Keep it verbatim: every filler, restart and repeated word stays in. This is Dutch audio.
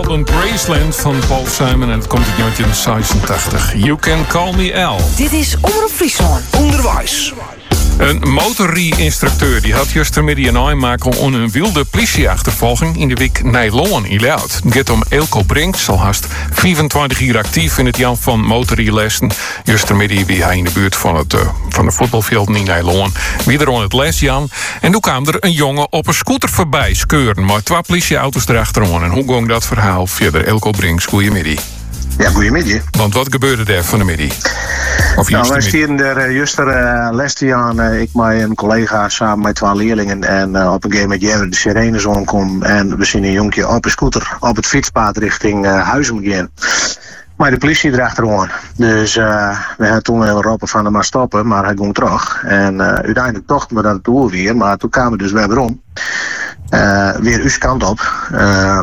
Al een Graceland van Paul Simon en het komt uit negentien zesentachtig. You Can Call Me Al. Dit is Omroep Friesland. Onderwijs. Een motorrie-instructeur die had gistermiddag een aanmaken om een wilde politieachtervolging in de week Nijloon in Leeuwarden. Het gaat om Eelco Brinks, al haast vierentwintig jaar actief in het Jan van motorrielessen. Gistermiddag wie hij in de buurt van het uh, van de voetbalveld in Nijloon. Wie er aan het les Jan. En toen kwam er een jongen op een scooter voorbij skeuren, maar twee politieauto's erachteraan. En hoe ging dat verhaal via Eelco Brinks? Goeiemiddag. Ja, goeiemiddag. Want wat gebeurde er van de middag? Of nou, wij stieren er juist er uh, les aan. Uh, ik met een collega samen met twee leerlingen. En uh, op een gegeven moment jij de sirenes aankom. En we zien een jonkje op een scooter op het fietspad richting uh, Huizen gaan. Maar de politie erachteraan. Dus uh, we hebben toen heel roepen van hem maar stoppen. Maar hij ging terug. En uh, uiteindelijk tochten we dat door weer. Maar toen kwamen we dus weer om. Uh, weer uw kant op. Uh,